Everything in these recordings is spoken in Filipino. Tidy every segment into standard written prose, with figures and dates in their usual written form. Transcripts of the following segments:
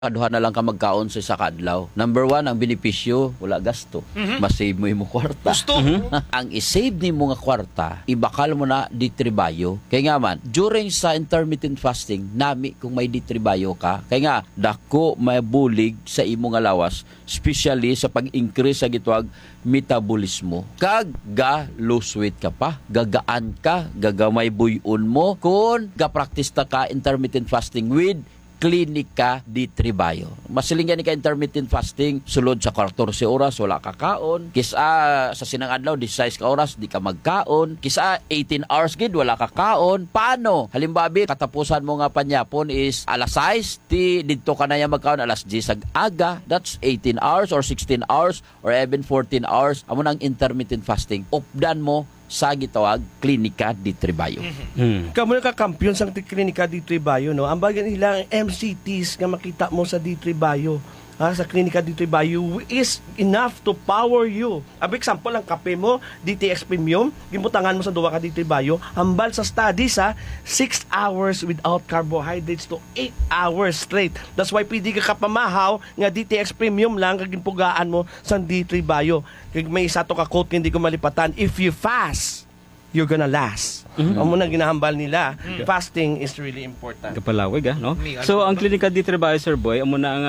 Aduha na lang ka magkaon sa isa ka adlaw. Number 1, ang benepisyo, wala gasto. Masave mo yung kwarta. Gusto. Ang isave ni mo nga kwarta, ibakal mo na ditribayo. Kaya nga man, during sa intermittent fasting, nami kung may ditribayo ka, kaya nga, dako may bulig sa imo nga lawas, especially sa pag-increase sa gitwag metabolismo. Kag lose weight ka pa, gagaan ka, gagamay buyon mo, kung ga-practice ta ka intermittent fasting with Klinika Ditribayo. Masilingan ni ka intermittent fasting, sulod sa 14 oras, wala ka kaon. Kisa sa sinang adlaw, 16 ka oras, di ka magkaon. Kisa 18 hours gid, wala ka kaon. Paano? Halimbabi, katapusan mo nga panyapon is alas 6, dito ka na yung magkaon alas 10 aga. That's 18 hours or 16 hours or even 14 hours. Amo nang intermittent fasting. Updan mo sa gitawag Klinika Ditribayo. Kamu na kakampiyon sa Klinika Ditribayo, no? Ang bagay nila, MCTs nga makita mo sa Ditribayo, sa Klinika Ditribayo is enough to power you. Ab example, ang kape mo, DTX Premium, gimutangan mo sa duwa ka Ditribayo, hambal sa studies, 6 hours without carbohydrates to 8 hours straight. That's why pwede ka kapamahaw nga DTX Premium lang kagimpugaan mo sa Ditribayo. Kaya may isa to ka quote hindi ko malipatan, if you fast, you're gonna last. Ang muna ginahambal nila, fasting is really important. Kapalawig, no? So, ang Klinika Ditribayo, Sir Boy, amo na ang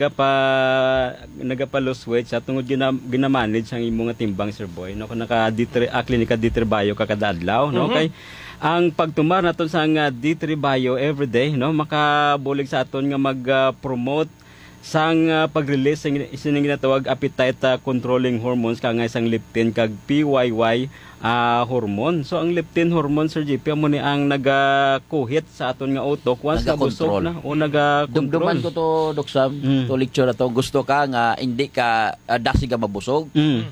nagapa-lose weight sa tungod ginamanage ang imong nga timbang, Sir Boy, no? Kung Klinika Ditribayo kakada adlaw, no? Kay ang pagtumar naton sa nga Ditribayo everyday, no? Makabulig sa aton nga mag-promote sang pag-release ng ginatawag appetite controlling hormones kang isang leptin kag PYY hormone. So ang leptin hormone, Sir JP, mo ni ang nagakuhit sa aton nga utok once nabusog na o naga-control. Dumduman ko to, Dok Sam, to lecture na to. Gusto ka nga hindi ka dasi ka mabusog.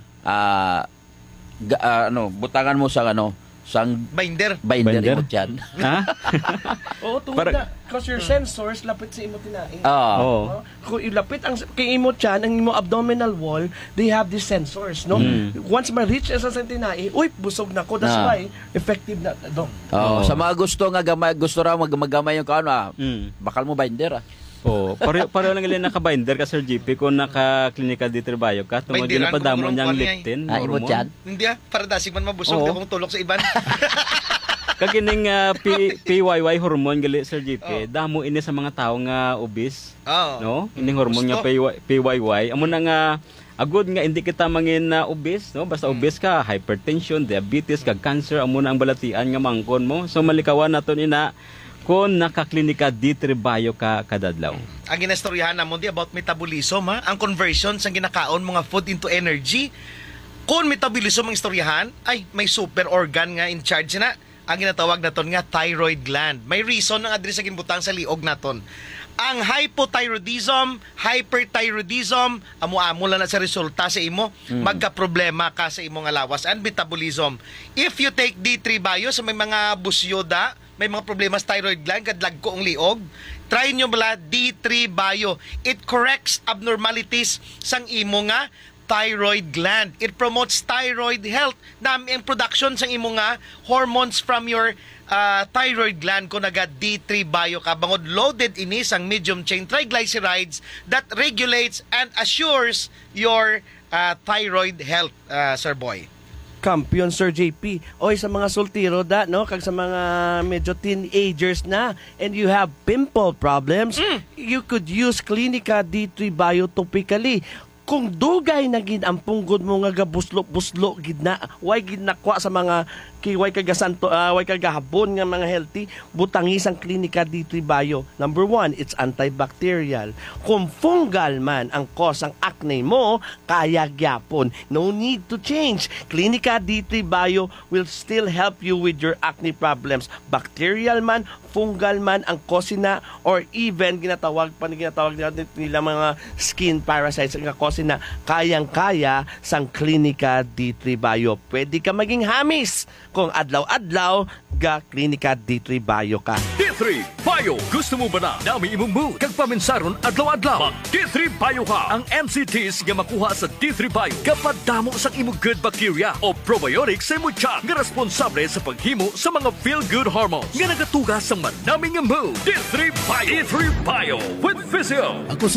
Butangan mo sa sang binder imot yan. Ha? Oo, tungkol na. Because your sensors, lapit sa imot tinaing. Oo. Kung ilapit ang kay imot yan, ang imo abdominal wall, they have these sensors, no? Once ma-reach sa tinaing, busog na ko. That's why, effective na. Sa mga gusto nga gusto ra magamay yung kaano, bakal mo binder. Pareho lang ilan naka-binder ka, Sir GP, kung naka-Klinika Ditribayo ka, tungod yun na padamo niyang leptin. Imot yan? Hindi para dasig man mabusog, di kong tulok sa iban. Kagining PYY hormone gali, Sir GP, damo ini sa mga tao nga obese, no? Ining hormone nga PYY, amo na nga agud nga hindi kita mangin obese, no? Basta obese ka, hypertension, diabetes, kag cancer, amo na ang balatian nga mangkon mo. So malikawan naton ina kung naka-Klinika Ditribayo ka kadadlaw. Ang ginastoryahan na mo di about metabolism, ang conversion sa ginakaon mga food into energy. Kung metabolism ang istoryahan, ay may super organ nga in charge na. Ang ginatawag naton nga thyroid gland. May reason ng address sa ginbutang sa liog naton. Ang hypothyroidism, hyperthyroidism, amo-amo lang na sa resulta sa imo, magka-problema ka sa imong lawas and metabolism. If you take D3 Bio sa may mga busyoda, may mga problema sa thyroid gland, kadlag ko ang liog, try nyo bala D3 Bio. It corrects abnormalities sang imo nga thyroid gland. It promotes thyroid health. Nami ang production sang imo nga hormones from your thyroid gland ko naga D3 Bio ka. Bangod loaded ini sang medium chain triglycerides that regulates and assures your thyroid health, Sir Boy. Kampiyon, Sir JP. Oy, sa mga sultiro no? Kag sa mga medyo teenagers na and you have pimple problems, you could use Klinika D3 Bio topically. Kung dugay na gid ang punggod mo nga gabuslo-buslo gid na, why gid nakwa sa mga way kagasanto, way kagahabon nga mga healthy, butangisang Klinika D3 Bio. Number 1, it's antibacterial. Kung fungal man ang cause ang acne mo, kaya gyapon. No need to change. Klinika D3 Bio will still help you with your acne problems. Bacterial man, fungal man ang cause na, or even ginatawag nila mga skin parasites ang cause na, kayang-kaya sang Klinika D3 Bio. Pwede ka maging hamis kung adlaw-adlaw ga Klinika D3 Bio ka. D3 Bio. Gusto mo ba na nami imong mood kag paminsaron adlaw-adlaw? Mag D3 Bio ka. Ang NCTs nga makuha sa D3 Bio kapag damo sa imong good bacteria o probiotics sa imong tiyan nga responsable sa paghimo sa mga feel-good hormones nga nagatugas sa manaming mood. D3 Bio. D3 Bio with Physio. Ako